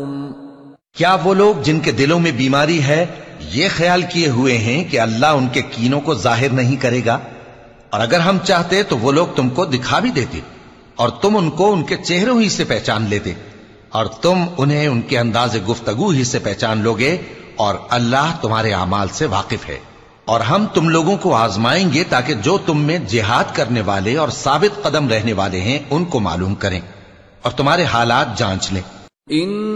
क्या वो लोग जिनके दिलों में बीमारी है ये ख्याल किए हुए हैं कि अल्लाह उनके कीनों को जाहिर नहीं करेगा? और अगर हम चाहते तो वो लोग तुमको दिखा भी देते और तुम उनको उनके चेहरों ही से पहचान लेते और तुम उन्हें उनके अंदाज़े गुफ्तगू ही से पहचान लोगे और अल्लाह तुम्हारे अमाल से वाकिफ है। और हम तुम लोगों को आजमाएंगे ताकि जो तुम में जिहाद करने वाले और साबित कदम रहने वाले हैं उनको मालूम करें और तुम्हारे हालात जांच लें।